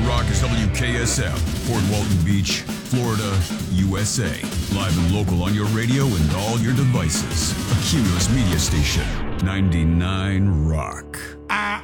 Rock is WKSF, Port Walton Beach, Florida, USA. Live and local on your radio and all your devices. A Cumulus media station. 99 Rock.